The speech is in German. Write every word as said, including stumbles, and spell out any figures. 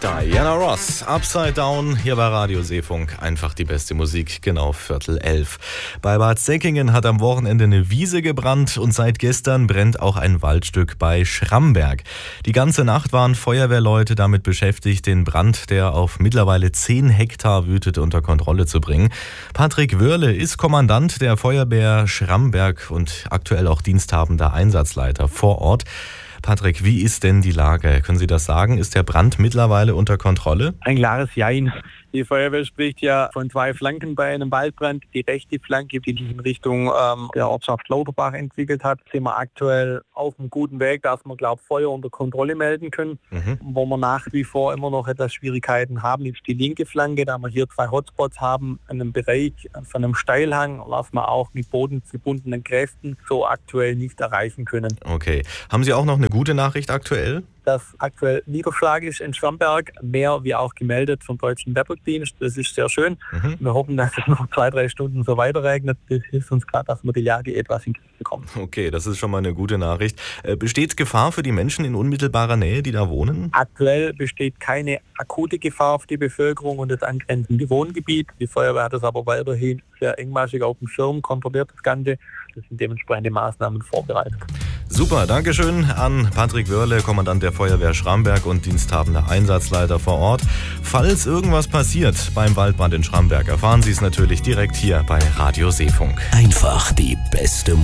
Diana Ross, Upside Down, hier bei Radio Seefunk. Einfach die beste Musik, genau Viertel elf. Bei Bad Säckingen hat am Wochenende eine Wiese gebrannt und seit gestern brennt auch ein Waldstück bei Schramberg. Die ganze Nacht waren Feuerwehrleute damit beschäftigt, den Brand, der auf mittlerweile zehn Hektar wütet, unter Kontrolle zu bringen. Patrick Wörle ist Kommandant der Feuerwehr Schramberg und aktuell auch diensthabender Einsatzleiter vor Ort. Patrick, wie ist denn die Lage? Können Sie das sagen? Ist der Brand mittlerweile unter Kontrolle? Ein klares Jein. Die Feuerwehr spricht ja von zwei Flanken bei einem Waldbrand. Die rechte Flanke, die sich in Richtung ähm, der Ortschaft Lauterbach entwickelt hat, sind wir aktuell auf einem guten Weg, dass wir, glaube ich, Feuer unter Kontrolle melden können. Mhm. Wo wir nach wie vor immer noch etwas Schwierigkeiten haben, ist die linke Flanke, da wir hier zwei Hotspots haben, in einem Bereich von einem Steilhang, was wir auch mit bodenverbundenen Kräften so aktuell nicht erreichen können. Okay. Haben Sie auch noch eine gute Nachricht aktuell? Dass aktuell Niederschlag ist in Schramberg, mehr wie auch gemeldet vom Deutschen Wetterdienst. Das ist sehr schön. Mhm. Wir hoffen, dass es noch zwei, drei Stunden so weiter regnet. Das hilft uns gerade, dass wir die Lage etwas in den Griff bekommen. Okay, das ist schon mal eine gute Nachricht. Besteht Gefahr für die Menschen in unmittelbarer Nähe, die da wohnen? Aktuell besteht keine akute Gefahr für die Bevölkerung und das angrenzende Wohngebiet. Die Feuerwehr hat es aber weiterhin sehr engmaschig auf dem Schirm, kontrolliert das Ganze. Das sind dementsprechende Maßnahmen vorbereitet. Super, Dankeschön an Patrick Wörle, Kommandant der Feuerwehr Schramberg und diensthabender Einsatzleiter vor Ort. Falls irgendwas passiert beim Waldbrand in Schramberg, erfahren Sie es natürlich direkt hier bei Radio Seefunk. Einfach die beste Musik.